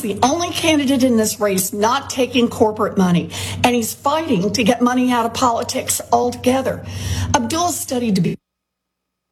the only candidate in this race not taking corporate money, and he's fighting to get money out of politics altogether. Abdullah studied to be